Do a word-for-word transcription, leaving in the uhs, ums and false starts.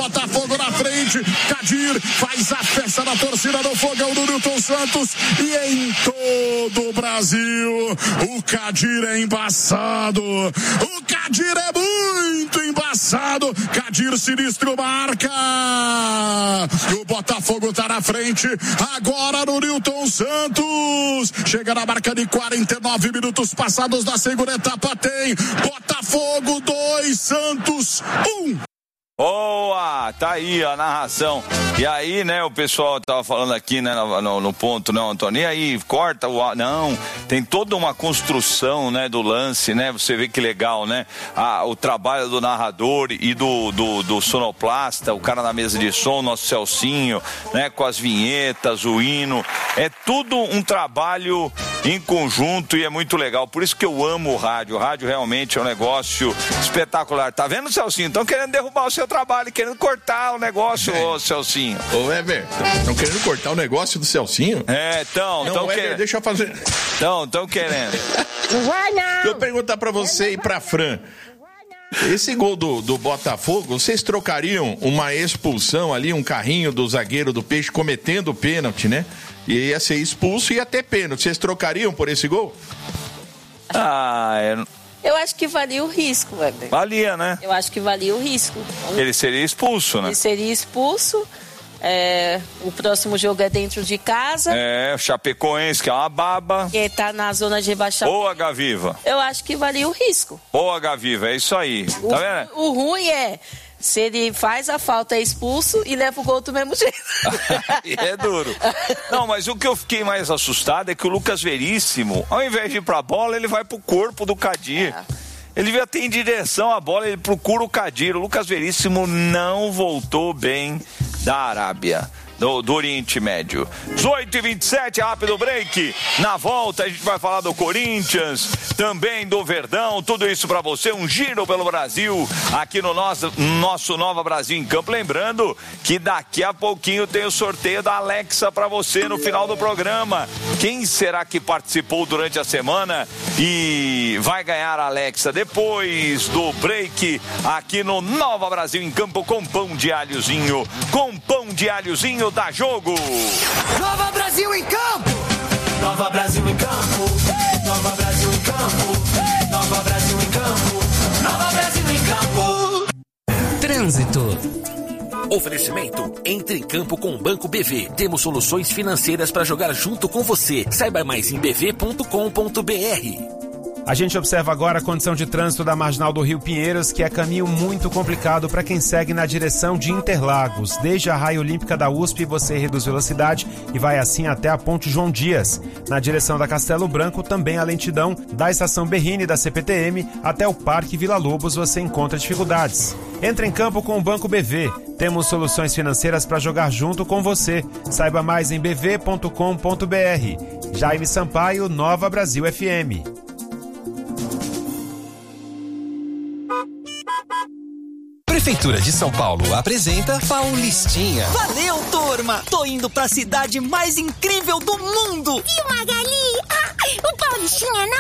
Botafogo na frente. Kadir faz a festa da torcida do Fogão do Newton Santos. E em todo o Brasil, o Kadir é embaçado. O Kadir é muito embaçado. Kadir sinistro marca. E o Botafogo tá na frente. Agora no Newton Santos. Chega na marca de quarenta e nove minutos passados da segunda etapa. Tem Botafogo dois, Santos um. Boa, tá aí a narração. E aí, né, o pessoal tava falando aqui, né, no, no ponto, não, Antônio, e aí, corta o... Não, tem toda uma construção, né, do lance, né, você vê que legal, né, a, o trabalho do narrador e do, do, do sonoplasta, o cara na mesa de som, nosso Celcinho, né, com as vinhetas, o hino, é tudo um trabalho em conjunto e é muito legal, por isso que eu amo o rádio, o rádio realmente é um negócio espetacular, tá vendo, Celcinho? Estão querendo derrubar o seu trabalho, querendo cortar o negócio, ô Celcinho. Ô, Weber, estão querendo cortar o negócio do Celcinho? É, então, não, Weber, querendo. Deixa eu fazer. Então, estão querendo. Não vai não. Deixa eu perguntar pra você e pra Fran. Esse gol do, do Botafogo, vocês trocariam uma expulsão ali, um carrinho do zagueiro do Peixe cometendo o pênalti, né? E ia ser expulso e ia ter pênalti. Vocês trocariam por esse gol? Ah, é... Eu acho que valia o risco, Weber. Valia, né? Eu acho que valia o risco. Ele seria expulso, né? Ele seria expulso. É, o próximo jogo é dentro de casa. É, o Chapecoense, que é uma baba. Que tá na zona de rebaixamento. Ou H Viva. Eu acho que valia o risco. Ou H Viva, é isso aí. O, tá vendo? O ruim é... Se ele faz a falta, é expulso e leva o gol do mesmo jeito. É duro. Não, mas o que eu fiquei mais assustado é que o Lucas Veríssimo, ao invés de ir pra bola, ele vai pro corpo do Kadir. É. Ele devia ter em direção à bola, ele procura o Kadir. O Lucas Veríssimo não voltou bem da Arábia. Do, do Oriente Médio. dezoito e vinte e sete, rápido break. Na volta a gente vai falar do Corinthians, também do Verdão, tudo isso pra você, um giro pelo Brasil, aqui no nosso, nosso Nova Brasil em Campo. Lembrando que daqui a pouquinho tem o sorteio da Alexa pra você no final do programa. Quem será que participou durante a semana e vai ganhar a Alexa depois do break aqui no Nova Brasil em Campo, com pão de alhozinho, com pão de alhozinho da Jogo. Nova Brasil em Campo. Nova Brasil em Campo. Nova Brasil em Campo. Nova Brasil em Campo. Nova Brasil em Campo. Trânsito. Oferecimento, entre em campo com o Banco B V. Temos soluções financeiras para jogar junto com você. Saiba mais em b v ponto com ponto b r. A gente observa agora a condição de trânsito da Marginal do Rio Pinheiros, que é caminho muito complicado para quem segue na direção de Interlagos. Desde a Raia Olímpica da U S P, você reduz velocidade e vai assim até a Ponte João Dias. Na direção da Castelo Branco, também a lentidão da Estação Berrini da C P T M até o Parque Vila Lobos, você encontra dificuldades. Entre em campo com o Banco B V. Temos soluções financeiras para jogar junto com você. Saiba mais em b v ponto com ponto b r. Jaime Sampaio, Nova Brasil F M. Prefeitura de São Paulo apresenta Paulistinha. Valeu, turma! Tô indo pra cidade mais incrível do mundo! E o Magali? Ah, o Paulistinha